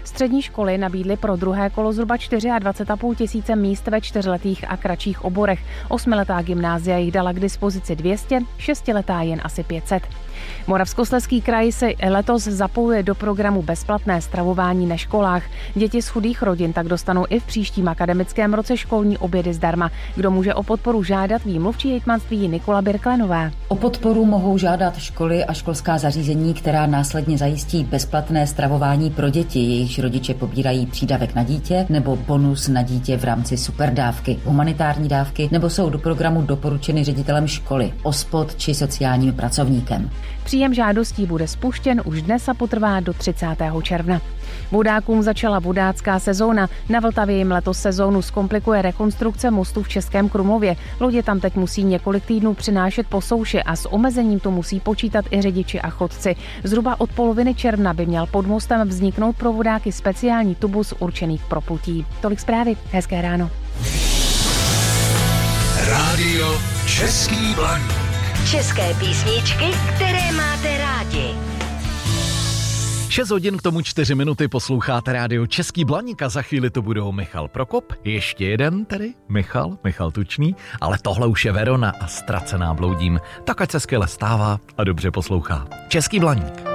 Střední školy nabídly pro druhé kolo zhruba 24,5 tisíce míst ve 4letých a kratších oborech. 8letá gymnázia jich dala k dispozici 200, 6letá jen asi 500. Moravskoslezský kraj se letos zapojuje do programu bezplatné stravování na školách. Děti z chudých rodin tak dostanou i v příštím akademickém roce školní obědy zdarma. Kdo může o podporu žádat, ví mluvčí hejtmanství Nikola Birklenová. O podporu mohou žádat školy a školská zařízení, která následně zajistí bezplatné stravování pro děti, jejichž rodiče pobírají přídavek na dítě nebo bonus na dítě v rámci superdávky, humanitární dávky nebo jsou do programu doporučeny ředitelem školy, OSPOD či sociálním pracovníkem. Příjem žádostí bude spuštěn už dnes a potrvá do 30. června. Vodákům začala vodácká sezóna. Na Vltavě jim letos sezónu zkomplikuje rekonstrukce mostu v Českém Krumlově. Lodě tam teď musí několik týdnů přinášet po souši a s omezením to musí počítat i řidiči a chodci. Zhruba od poloviny června by měl pod mostem vzniknout pro vodáky speciální tubus určený k proplutí. Tolik zprávy. Hezké ráno. Rádio Český Blaník. České písničky, které máte rádi. 6 hodin, k tomu 4 minuty, posloucháte rádio Český Blaník a za chvíli to budou Michal Prokop, ještě jeden tedy, Michal Tučný, ale tohle už je Verona a Ztracená bloudím. Tak ať se skvěle stává a dobře poslouchá. Český Blaník.